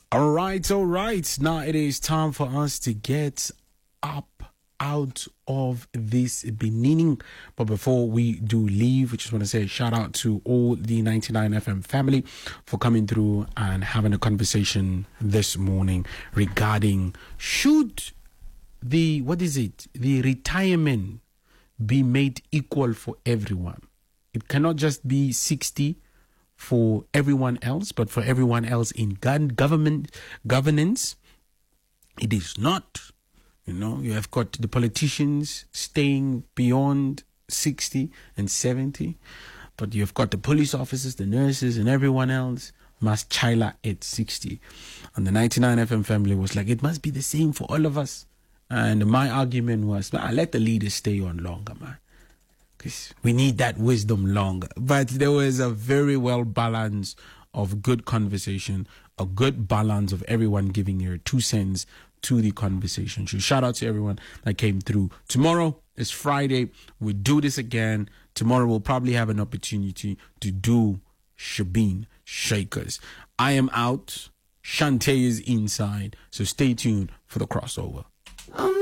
All right. Now it is time for us to get up out of this beginning. But before we do leave, we just want to say a shout out to all the 99 FM family for coming through and having a conversation this morning regarding should the retirement be made equal for everyone. It cannot just be 60 for everyone else, but for everyone else in governance, it is not. You have got the politicians staying beyond 60 and 70, but you've got the police officers, the nurses, and everyone else must chila at 60. And the 99 FM family was like, it must be the same for all of us. And my argument was, let the leaders stay on longer, man. Because we need that wisdom longer. But there was a very well balance of good conversation, a good balance of everyone giving their 2 cents to the conversation. So shout out to everyone that came through. Tomorrow is Friday. We do this again. Tomorrow we'll probably have an opportunity to do Shebeen Shakers. I am out. Shantae is inside. So stay tuned for the crossover.